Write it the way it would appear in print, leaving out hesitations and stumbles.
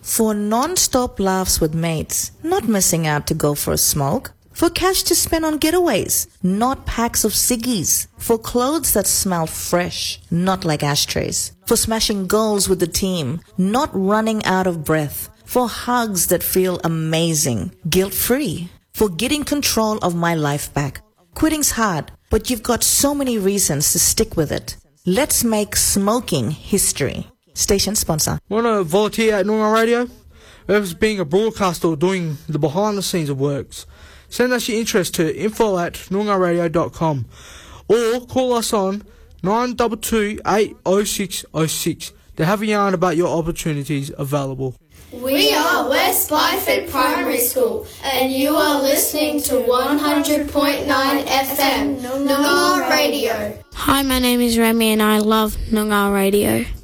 For non-stop laughs with mates, not missing out to go for a smoke. For cash to spend on getaways, not packs of ciggies. For clothes that smell fresh, not like ashtrays. For smashing goals with the team, not running out of breath. For hugs that feel amazing, guilt-free. For getting control of my life back. Quitting's hard, but you've got so many reasons to stick with it. Let's make smoking history. Station sponsor. Want to volunteer at Noongar Radio? Whether it's being a broadcaster or doing the behind-the-scenes of works, send us your interest to info@noongarradio.com or call us on 922 80606 to have a yarn about your opportunities available. We are West Byford Primary School and you are listening to 100.9 FM, Noongar Radio. Hi, my name is Remy and I love Noongar Radio.